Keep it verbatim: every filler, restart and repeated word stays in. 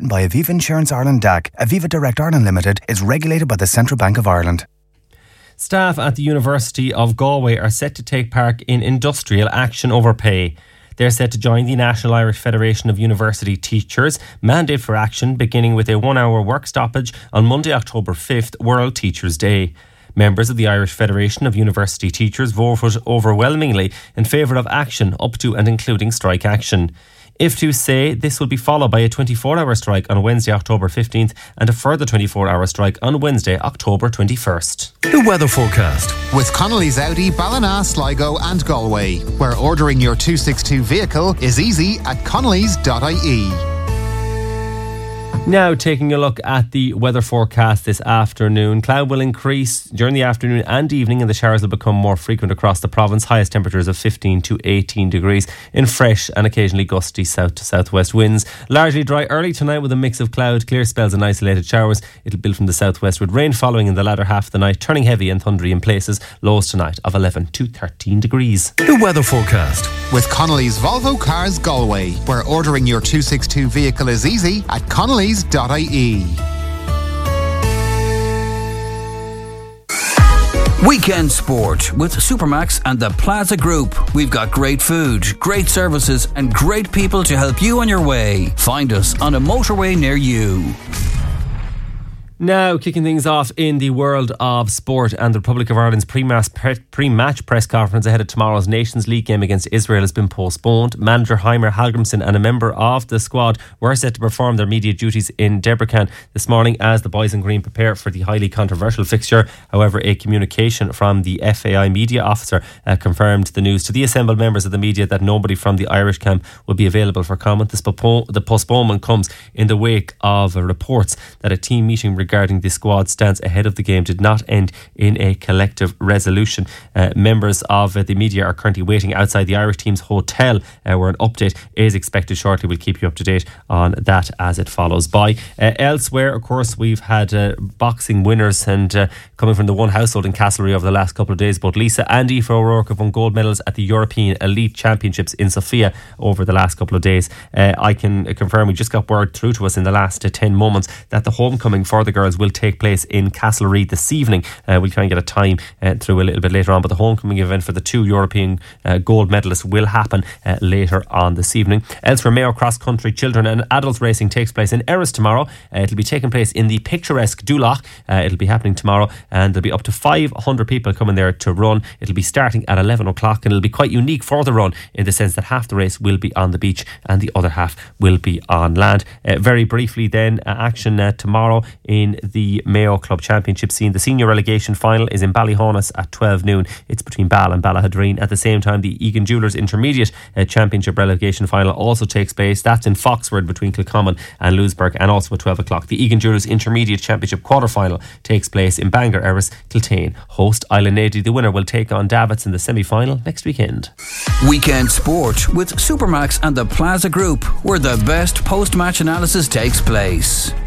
underwritten by Aviva Insurance Ireland D A C. Aviva Direct Ireland Limited is regulated by the Central Bank of Ireland. Staff at the University of Galway are set to take part in industrial action over pay. They're set to join the National Irish Federation of University Teachers' mandate for action, beginning with a one-hour work stoppage on Monday, October fifth, World Teachers' Day. Members of the Irish Federation of University Teachers voted overwhelmingly in favour of action up to and including strike action. I F T U say this will be followed by a twenty-four hour strike on Wednesday, October fifteenth and a further twenty-four hour strike on Wednesday, October twenty-first. The weather forecast. With Connolly's Audi, Ballina, Sligo and Galway, where ordering your two sixty-two vehicle is easy at connellys dot I E. Now taking a look at the weather forecast this afternoon. Cloud will increase during the afternoon and evening and the showers will become more frequent across the province. Highest temperatures of fifteen to eighteen degrees in fresh and occasionally gusty south to southwest winds. Largely dry early tonight with a mix of cloud, clear spells and isolated showers. It'll build from the southwest with rain following in the latter half of the night, turning heavy and thundery in places. Lows tonight of eleven to thirteen degrees. The weather forecast. With Connolly's Volvo Cars Galway, where ordering your two sixty-two vehicle is easy at connellys dot I E. Weekend sport with Supermax and the Plaza Group. We've got great food, great services and great people to help you on your way. Find us on a motorway near you. Now, kicking things off in the world of sport, and the Republic of Ireland's pre-match press conference ahead of tomorrow's Nations League game against Israel has been postponed. Manager Heimer Hallgrimsson and a member of the squad were set to perform their media duties in Debrecen this morning as the Boys in Green prepare for the highly controversial fixture. However, a communication from the F A I media officer uh, confirmed the news to the assembled members of the media that nobody from the Irish camp will be available for comment. This popo- the postponement comes in the wake of uh, reports that a team meeting regarding the squad stance ahead of the game did not end in a collective resolution. Uh, members of uh, the media are currently waiting outside the Irish team's hotel uh, where an update is expected shortly. We'll keep you up to date on that as it follows by. Uh, elsewhere, of course, we've had uh, boxing winners and uh, coming from the one household in Castlereagh over the last couple of days. Both Lisa and Aoife O'Rourke have won gold medals at the European Elite Championships in Sofia over the last couple of days. Uh, I can confirm we just got word through to us in the last uh, ten moments that the homecoming for the girls will take place in Castlereagh this evening. Uh, we'll try and get a time uh, through a little bit later on, but the homecoming event for the two European uh, gold medalists will happen uh, later on this evening. Elsewhere, Mayo Cross Country Children and Adults Racing takes place in Erris tomorrow. Uh, it'll be taking place in the picturesque Dulac. Uh, it'll be happening tomorrow and there'll be up to five hundred people coming there to run. It'll be starting at eleven o'clock and it'll be quite unique for the run in the sense that half the race will be on the beach and the other half will be on land. Uh, very briefly then, uh, action uh, tomorrow in the Mayo Club Championship scene. The senior relegation final is in Ballyhonus at twelve noon. It's between Ball and Ballahadreen. At the same time, the Egan Jewellers Intermediate uh, Championship relegation final also takes place. That's in Foxford between Kilcommon and Lewisburg, and also at twelve o'clock. The Egan Jewellers Intermediate Championship quarter final takes place in Bangor, Erris. Kiltane host Island Nady. The winner will take on Davits in the semi-final next weekend. Weekend sport with Supermax and the Plaza Group, where the best post-match analysis takes place.